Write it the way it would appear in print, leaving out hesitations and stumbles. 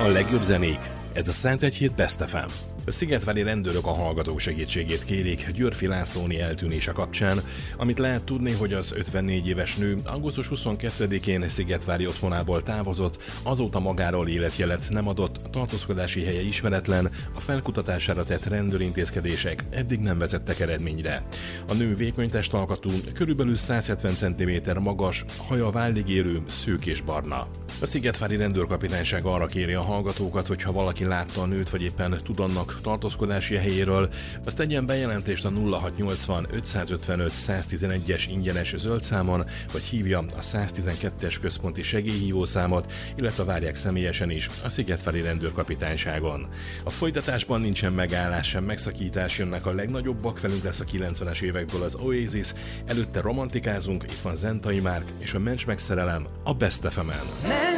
A legjobb zenék. Ez a 101.7 Best FM. A szigetvári rendőrök a hallgatók segítségét kérik Györfi Lászlóné eltűnése kapcsán, amit lehet tudni, hogy az 54 éves nő augusztus 22-én szigetvári otthonából távozott, azóta magáról életjelet nem adott, a tartózkodási helye ismeretlen, a felkutatására tett rendőrintézkedések eddig nem vezettek eredményre. A nő vékony testalkatú, körülbelül 170 cm magas, haja vállig érő, szők és barna. A szigetvári rendőrkapitányság arra kéri a hallgatókat, hogy ha valaki látta a nőt, vagy éppen tud annak tartózkodási helyéről, azt tegyen bejelentést a 0680 555 111-es ingyenes zöld számon, vagy hívja a 112-es központi segélyhívószámot, illetve várják személyesen is a szigetvári rendőrkapitányságon. A folytatásban nincsen megállás sem megszakítás, jönnek a legnagyobbak, velünk lesz a 90-es évekből az Oasis, előtte romantikázunk, itt van Zentai Márk és a Mencs meg szerelem a Best FM-en.